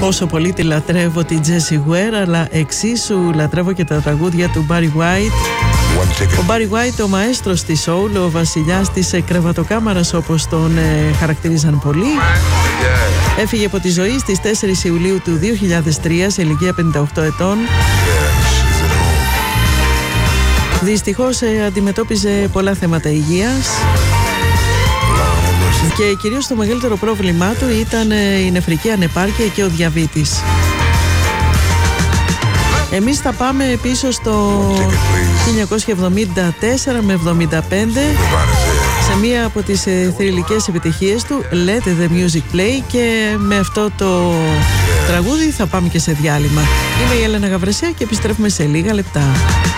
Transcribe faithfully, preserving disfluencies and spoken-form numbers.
Πόσο πολύ τη λατρεύω την Jessie Ware, αλλά εξίσου λατρεύω και τα τραγούδια του Barry White. Ο Barry White, ο μαέστρος της soul, ο βασιλιάς της κρεβατοκάμαρας όπως τον ε, χαρακτηρίζαν πολλοί. Έφυγε από τη ζωή στις τέσσερις Ιουλίου του δύο χιλιάδες τρία σε ηλικία πενήντα οκτώ ετών. Δυστυχώς ε, αντιμετώπιζε πολλά θέματα υγείας και κυρίως το μεγαλύτερο πρόβλημά του ήταν ε, η νεφρική ανεπάρκεια και ο διαβήτης. Εμείς θα πάμε πίσω στο χίλια εννιακόσια εβδομήντα τέσσερα με εβδομήντα πέντε σε μία από τις ε, θρυλικές επιτυχίες του, Let the Music Play, και με αυτό το τραγούδι θα πάμε και σε διάλειμμα. Είμαι η Έλενα Γαβρεσιά και επιστρέφουμε σε λίγα λεπτά.